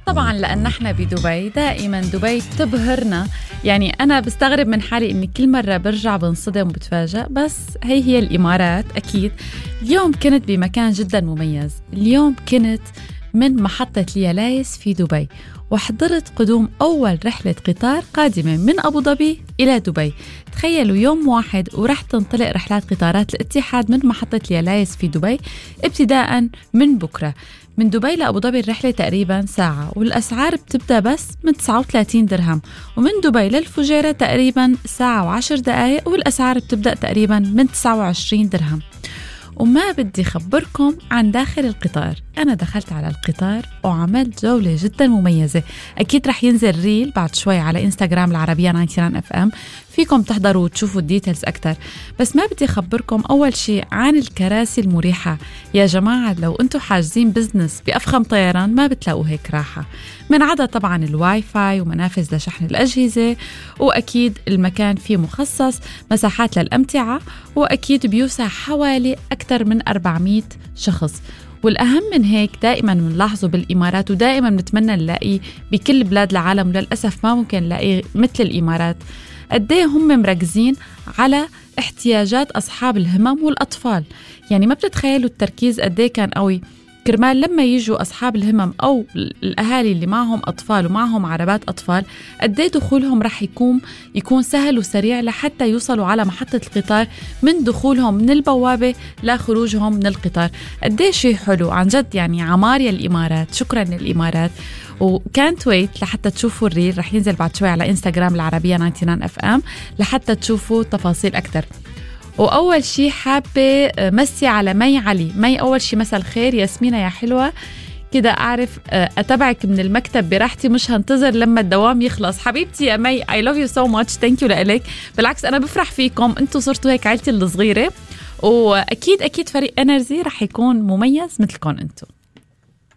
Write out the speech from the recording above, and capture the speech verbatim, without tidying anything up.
طبعا لأن احنا بدبي دائما دبي تبهرنا. يعني أنا بستغرب من حالي إني كل مرة برجع بنصدم وبتفاجأ، بس هي هي الإمارات أكيد. اليوم كنت بمكان جدا مميز. اليوم كنت من محطة اليالايس في دبي، وحضرت قدوم أول رحلة قطار قادمة من أبو ظبي إلى دبي. تخيلوا يوم واحد ورح تنطلق رحلات قطارات الاتحاد من محطة اليالايس في دبي ابتداء من بكرة. من دبي لأبو ظبي الرحلة تقريبا ساعة، والأسعار بتبدأ بس من تسعة وثلاثين درهم، ومن دبي للفجيرة تقريبا ساعة وعشر دقايق، والأسعار بتبدأ تقريبا من تسعة وعشرين درهم. وما بدي خبركم عن داخل القطار. أنا دخلت على القطار وعملت جولة جدا مميزة. أكيد رح ينزل ريل بعد شوي على إنستغرام العربية تسعة وتسعين اف ام، فيكم تحضروا وتشوفوا الديتيلز أكتر. بس ما بدي خبركم أول شيء عن الكراسي المريحة. يا جماعة لو أنتوا حاجزين بزنس بأفخم طيران ما بتلاقوا هيك راحة، من عدا طبعا الواي فاي ومنافذ لشحن الأجهزة، وأكيد المكان فيه مخصص مساحات للأمتعة، وأكيد بيوسع حوالي أكثر من أربعمية شخص. والأهم من هيك دائما بنلاحظه بالإمارات، ودائما بنتمنى نلاقيه بكل بلاد العالم، وللأسف ما ممكن نلاقيه مثل الإمارات. قديه هم مركزين على احتياجات أصحاب الهمم والأطفال. يعني ما بتتخيلوا التركيز قديه كان قوي، كرمال لما يجوا أصحاب الهمم أو الأهالي اللي معهم أطفال ومعهم عربات أطفال، قديه دخولهم رح يكون يكون سهل وسريع لحتى يوصلوا على محطة القطار من دخولهم من البوابة لخروجهم من القطار. قديه شيء حلو عن جد. يعني عمار يا الإمارات، شكرا للإمارات. وكانت ويت لحتى تشوفوا الريل، رح ينزل بعد شوي على إنستغرام العربية تسعة وتسعين اف ام لحتى تشوفوا تفاصيل أكتر. وأول شي حابة مسي على مي علي. مي أول شي مساء الخير ياسمينة يا حلوة، كده أعرف أتابعك من المكتب براحتي، مش هنتظر لما الدوام يخلص. حبيبتي يا مي I love you so much, thank you لإلك. بالعكس أنا بفرح فيكم، أنتوا صرتوا هيك عيلتي الصغيرة، وأكيد أكيد فريق إنرجي رح يكون مميز مثلكم أنتوا.